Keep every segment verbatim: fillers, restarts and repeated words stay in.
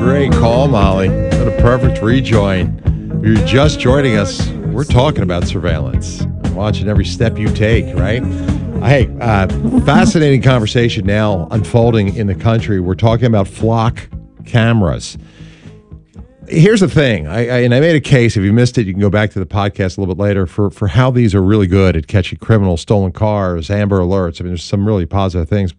Great call, Molly. What a perfect rejoin. If you're just joining us, we're talking about surveillance. I'm watching every step you take, right? Hey, uh, fascinating conversation now unfolding in the country. We're talking about flock cameras. Here's the thing, I, I, and I made a case. If you missed it, you can go back to the podcast a little bit later for, for how these are really good at catching criminals, stolen cars, Amber Alerts. I mean, there's some really positive things.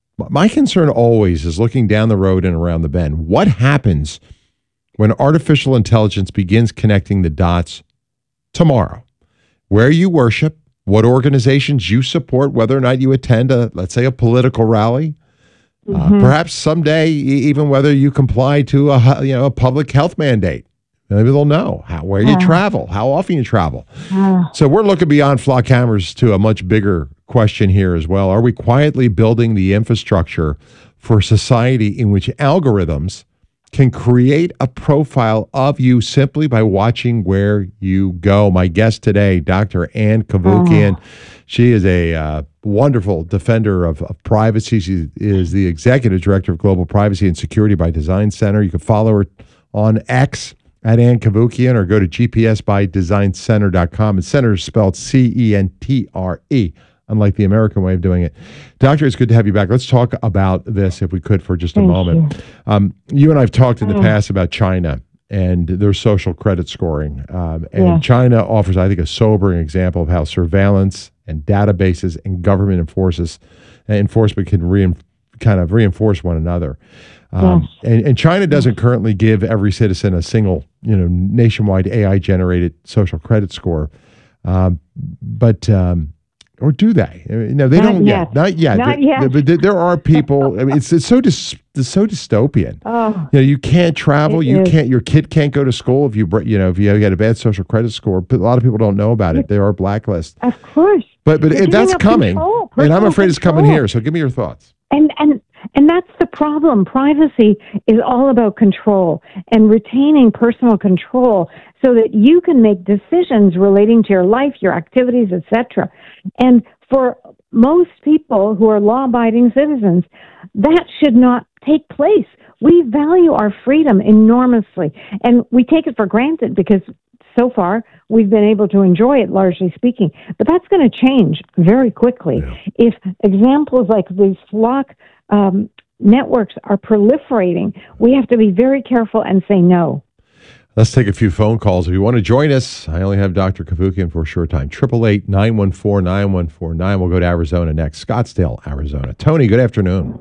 My concern always is looking down the road and around the bend. What happens when artificial intelligence begins connecting the dots tomorrow? Where you worship, what organizations you support, whether or not you attend a, let's say, a political rally, mm-hmm. uh, perhaps someday even whether you comply to a you know a public health mandate. Maybe they'll know how where you uh, travel, how often you travel. Uh, so we're looking beyond flock cameras to a much bigger question here as well. Are we quietly building the infrastructure for a society in which algorithms can create a profile of you simply by watching where you go? My guest today, Doctor Ann Cavoukian. Uh, she is a uh, wonderful defender of, of privacy. She is the executive director of Global Privacy and Security by Design Center. You can follow her on X at Ann Cavoukian or go to G P S by design center dot com. And center is spelled C E N T R E, unlike the American way of doing it. Doctor, it's good to have you back. Let's talk about this, if we could, for just a Thank moment. You. Um, you and I have talked in the past about China and their social credit scoring. Um, and yeah. China offers, I think, a sobering example of how surveillance and databases and government enforces, enforcement can rein, kind of reinforce one another. Um, yes. and, and China doesn't currently give every citizen a single, you know, nationwide A I-generated social credit score. Um, but... Um, Or do they? No, they not don't yet. yet. Not yet. Not there, yet. But there, there are people. I mean, it's it's so dis, it's so dystopian. Oh, you know, you can't travel. You is. can't. Your kid can't go to school if you you know if you got a bad social credit score. But a lot of people don't know about it. There are blacklists. Of course. But but it, that's coming, control, and I'm afraid control. it's coming here. So give me your thoughts. And and and that's the problem. Privacy is all about control and retaining personal control so that you can make decisions relating to your life, your activities, et cetera. And for most people who are law-abiding citizens, that should not take place. We value our freedom enormously, and we take it for granted because so far we've been able to enjoy it, largely speaking. But that's going to change very quickly. Yeah. If examples like these flock um, networks are proliferating, we have to be very careful and say no. Let's take a few phone calls. If you want to join us, I only have Doctor Cavoukian for a short time. eight eight eight, nine one four, nine one four nine. We'll go to Arizona next. Scottsdale, Arizona. Tony, good afternoon.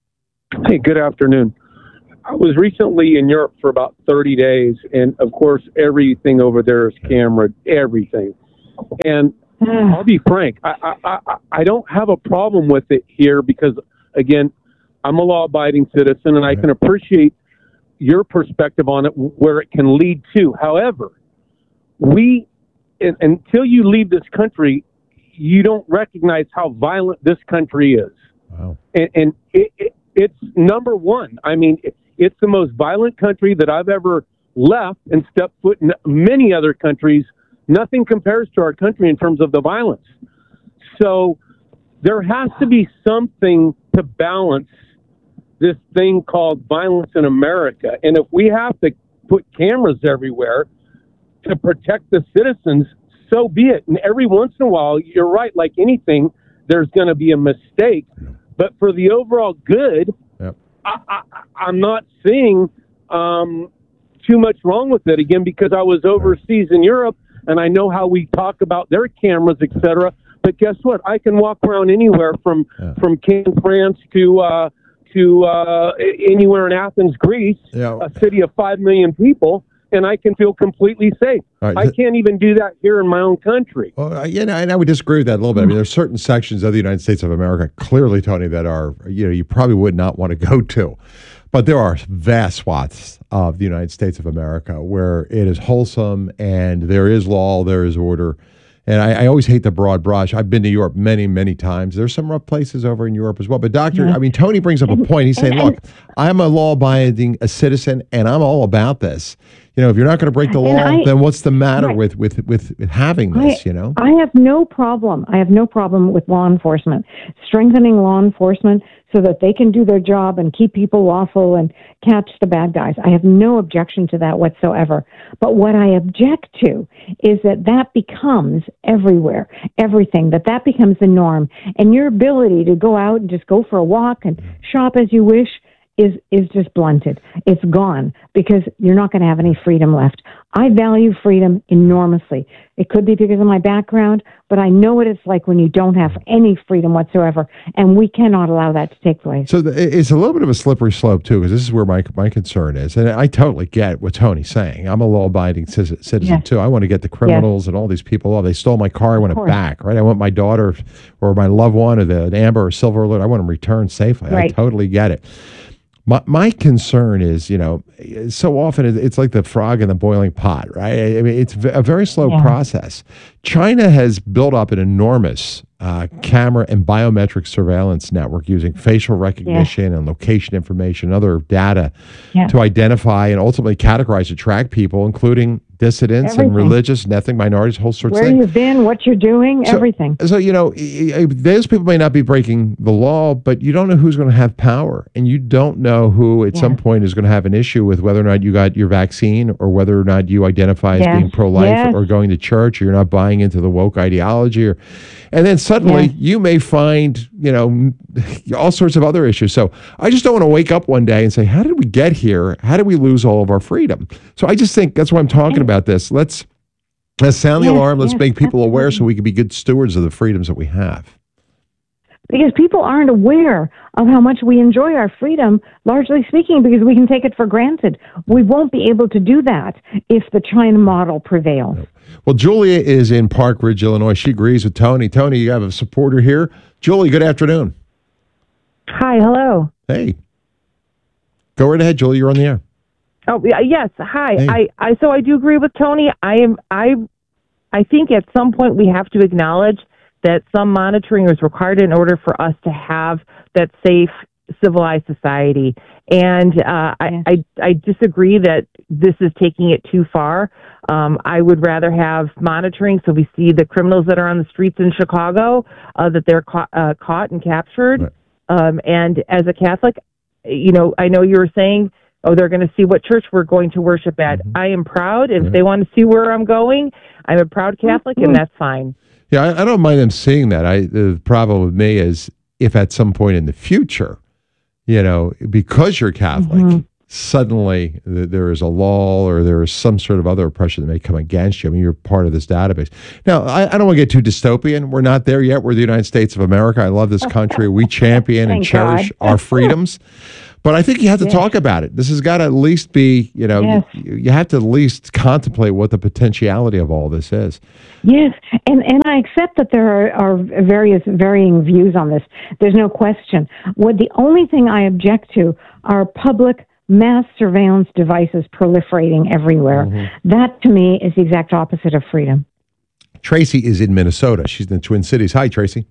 Hey, good afternoon. I was recently in Europe for about thirty days, and of course, everything over there is cameraed, everything. And I'll be frank, I, I, I, I don't have a problem with it here because, again, I'm a law-abiding citizen, and I can appreciate your perspective on it, where it can lead to. However, we, in, until you leave this country, you don't recognize how violent this country is. Wow. And, and it, it, it's number one. I mean, it, it's the most violent country that I've ever left and stepped foot in. Many other countries, nothing compares to our country in terms of the violence. So there has to be something to balance this thing called violence in America. And if we have to put cameras everywhere to protect the citizens, so be it. And every once in a while, you're right, like anything, there's going to be a mistake. But for the overall good, yep. I, I, I'm not seeing um, too much wrong with it, again, because I was overseas in Europe, and I know how we talk about their cameras, et cetera. But guess what? I can walk around anywhere from, yeah. from Cannes, France to... Uh, to uh, anywhere in Athens, Greece, yeah. a city of five million people, and I can feel completely safe. Right. I can't even do that here in my own country. Well, you know, and I would disagree with that a little bit. I mean, there's certain sections of the United States of America, clearly, Tony, that are, you know, you probably would not want to go to. But there are vast swaths of the United States of America where it is wholesome and there is law, there is order. And I, I always hate the broad brush. I've been to Europe many, many times. There's some rough places over in Europe as well. But Doctor, yeah. I mean, Tony brings up a point. He's saying, look, I'm a law-abiding a citizen, and I'm all about this. You know, if you're not going to break the And law, I- then what's the matter Right. with, with, with with having I, this, you know? I have no problem. I have no problem with law enforcement, strengthening law enforcement so that they can do their job and keep people lawful and catch the bad guys. I have no objection to that whatsoever. But what I object to is that that becomes everywhere, everything, that that becomes the norm. And your ability to go out and just go for a walk and shop as you wish is is just blunted. It's gone because you're not going to have any freedom left. I value freedom enormously. It could be because of my background, but I know what it's like when you don't have any freedom whatsoever, and we cannot allow that to take place. So the, it's a little bit of a slippery slope too, because this is where my my concern is, and I totally get what Tony's saying. I'm a law-abiding c- citizen Yes. too. I want to get the criminals and all these people off. They stole my car. I want it course. back, right? I want my daughter or my loved one, or the an amber or silver alert. I want them returned safely. I Right. totally get it. My my concern is, you know, so often it- it's like the frog in the boiling pot, right? I mean, it's v- a very slow Yeah. process. China has built up an enormous uh, camera and biometric surveillance network using facial recognition and location information, and other data Yeah. to identify and ultimately categorize and track people, including dissidents and Everything. religious and ethnic minorities, whole sorts Where of things. you've been, what you're doing, So- everything. So, you know, i- i- those people may not be breaking the law, but you don't know who's going to have power. And you don't know who at some Yeah. point is going to have an issue with whether or not you got your vaccine or whether or not you identify as Yes. being pro-life Yes. or going to church, or you're not buying into the woke ideology. Or, and then suddenly Yes. you may find, you know, all sorts of other issues. So I just don't want to wake up one day and say, how did we get here? How did we lose all of our freedom? So I just think that's why I'm talking about this. Let's Let's sound the Yes, alarm. Let's yes, make people aware so absolutely. we can be good stewards of the freedoms that we have. Because people aren't aware of how much we enjoy our freedom, largely speaking, because we can take it for granted. We won't be able to do that if the China model prevails. Well, Julia is in Park Ridge, Illinois. She agrees with Tony. Tony, you have a supporter here. Julie, good afternoon. Hi, hello. Hey. Go right ahead, Julie. You're on the air. Oh, yeah, yes. Hi. Hey. I, I so I do agree with Tony. I am I I think at some point we have to acknowledge that some monitoring is required in order for us to have that safe, civilized society. And uh, I, Yeah. I I disagree that this is taking it too far. Um, I would rather have monitoring so we see the criminals that are on the streets in Chicago, uh, that they're ca- uh, caught and captured. Right. Um, and as a Catholic, you know, I know you were saying, oh, they're going to see what church we're going to worship at. Mhm. I am proud. If Yeah. they want to see where I'm going, I'm a proud Catholic, and that's fine. Yeah, I, I don't mind them seeing that. I The problem with me is if at some point in the future, you know, because you're Catholic, Mhm. suddenly th- there is a law or there is some sort of other oppression that may come against you. I mean, you're part of this database. Now, I, I don't want to get too dystopian. We're not there yet. We're the United States of America. I love this country. We champion and Thank cherish God. our freedoms. But I think you have to Yes. talk about it. This has got to at least be, you know, Yes. you, you have to at least contemplate what the potentiality of all this is. Yes, and, and I accept that there are, are various varying views on this. There's no question. What the only thing I object to are public mass surveillance devices proliferating everywhere. Mm-hmm. That, to me, is the exact opposite of freedom. Tracy is in Minnesota. She's in the Twin Cities. Hi, Tracy.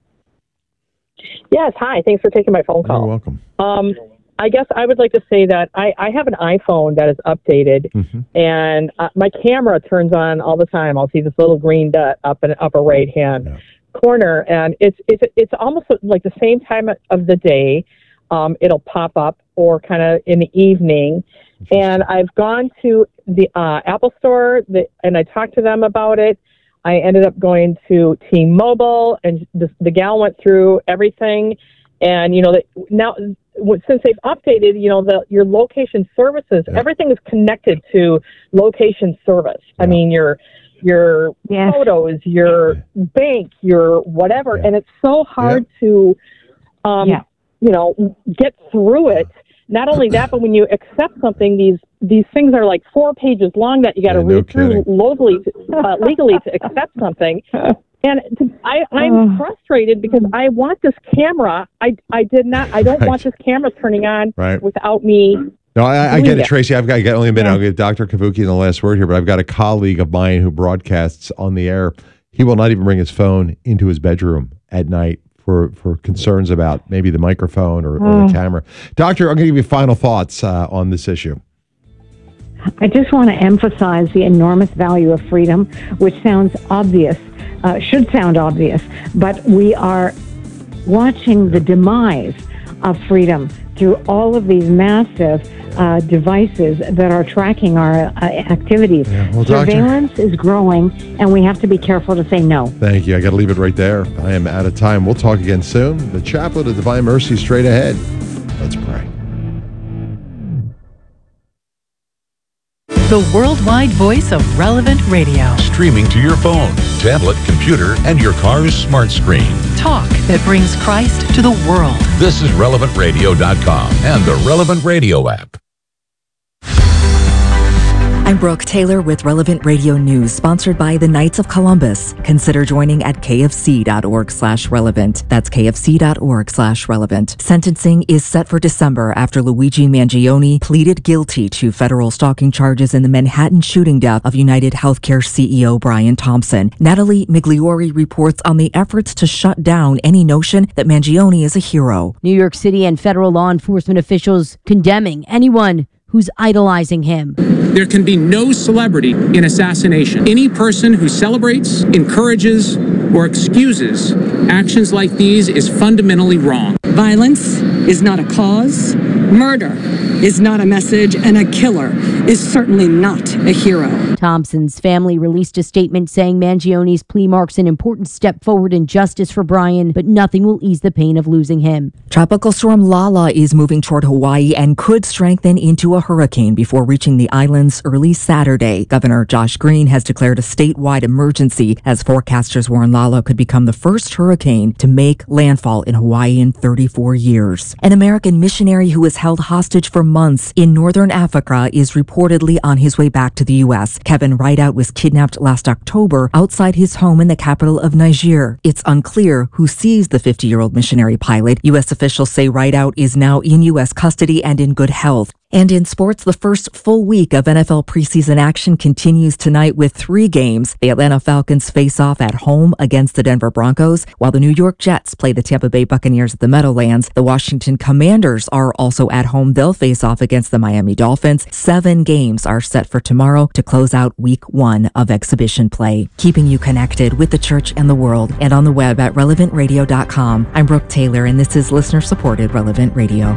Yes, hi. Thanks for taking my phone You're call. welcome. Um, I guess I would like to say that I, I have an iPhone that is updated, Mhm. and uh, my camera turns on all the time. I'll see this little green dot up in the upper right hand Yeah. corner, and it's it's it's almost like the same time of the day. Um, it'll pop up, or kind of in the evening. And I've gone to the uh, Apple Store, the, and I talked to them about it. I ended up going to T-Mobile, and the, the gal went through everything. And you know, that now since they've updated, you know, the your location services, Yeah. everything is connected to location service. I Yeah. mean, your your Yes. photos, your bank, your whatever, Yeah. and it's so hard to, um, Yeah. you know, get through it. Not only that, but when you accept something, these these things are like four pages long that you got to Yeah, no read through kidding. legally, uh, legally to accept something. And to, I, I'm Oh. frustrated because I want this camera. I, I did not. I don't Right. want this camera turning on Right. without me. No, I, I doing get it, it. Tracy. I've got, I got only a minute. Yeah. I'll give Doctor Kavuki the last word here, but I've got a colleague of mine who broadcasts on the air. He will not even bring his phone into his bedroom at night for, for concerns about maybe the microphone or, or the Oh. camera. Doctor, I'm going to give you final thoughts uh, on this issue. I just want to emphasize the enormous value of freedom, which sounds obvious, uh, should sound obvious, but we are watching the demise of freedom through all of these massive uh, devices that are tracking our uh, activities. Yeah, well, Surveillance Doctor, is growing, and we have to be careful to say no. Thank you. I got to leave it right there. I am out of time. We'll talk again soon. The Chaplet of Divine Mercy straight ahead. Let's pray. The worldwide voice of Relevant Radio. Streaming to your phone, tablet, computer, and your car's smart screen. Talk that brings Christ to the world. This is relevant radio dot com and the Relevant Radio app. I'm Brooke Taylor with Relevant Radio News, sponsored by the Knights of Columbus. Consider joining at kfc.org slash relevant. That's kfc.org slash relevant. Sentencing is set for December after Luigi Mangione pleaded guilty to federal stalking charges in the Manhattan shooting death of United Healthcare C E O Brian Thompson. Natalie Migliori reports on the efforts to shut down any notion that Mangione is a hero. New York City and federal law enforcement officials condemning anyone who's idolizing him. There can be no celebrity in assassination. Any person who celebrates, encourages, or excuses actions like these is fundamentally wrong. Violence is not a cause, murder is not a message, and a killer is certainly not a hero. Thompson's family released a statement saying Mangione's plea marks an important step forward in justice for Brian, but nothing will ease the pain of losing him. Tropical storm Lala is moving toward Hawaii and could strengthen into a hurricane before reaching the islands early Saturday. Governor Josh Green has declared a statewide emergency as forecasters warn Lala could become the first hurricane to make landfall in Hawaii in thirty-four years. An American missionary who was held hostage for months in northern Africa is reportedly on his way back to the U S. Kevin Rideout was kidnapped last October outside his home in the capital of Niger. It's unclear who seized the fifty-year-old missionary pilot. U S officials say Rideout is now in U S custody and in good health. And in sports, the first full week of N F L preseason action continues tonight with three games. The Atlanta Falcons face off at home against the Denver Broncos, while the New York Jets play the Tampa Bay Buccaneers at the Meadowlands. The Washington Commanders are also at home. They'll face off against the Miami Dolphins. Seven games are set for tomorrow to close out week one of exhibition play. Keeping you connected with the church and the world, and on the web at relevant radio dot com. I'm Brooke Taylor, and this is listener-supported Relevant Radio.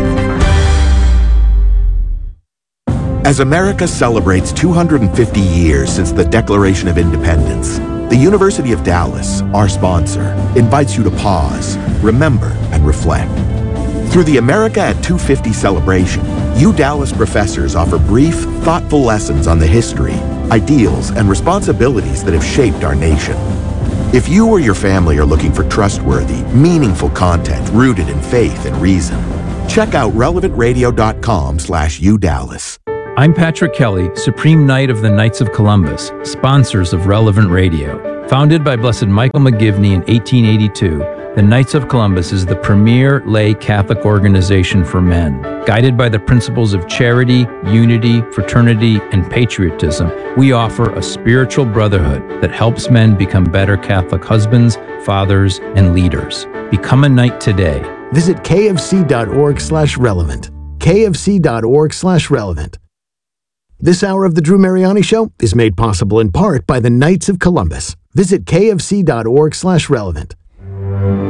As America celebrates two hundred fifty years since the Declaration of Independence, the University of Dallas, our sponsor, invites you to pause, remember, and reflect. Through the America at two fifty celebration, U Dallas professors offer brief, thoughtful lessons on the history, ideals, and responsibilities that have shaped our nation. If you or your family are looking for trustworthy, meaningful content rooted in faith and reason, check out relevant radio dot com slash U Dallas. I'm Patrick Kelly, Supreme Knight of the Knights of Columbus, sponsors of Relevant Radio. Founded by Blessed Michael McGivney in eighteen eighty-two, the Knights of Columbus is the premier lay Catholic organization for men. Guided by the principles of charity, unity, fraternity, and patriotism, we offer a spiritual brotherhood that helps men become better Catholic husbands, fathers, and leaders. Become a knight today. Visit kfc.org slash relevant. kfc.org slash relevant. This hour of the Drew Mariani Show is made possible in part by the Knights of Columbus. Visit kfc.org slash relevant.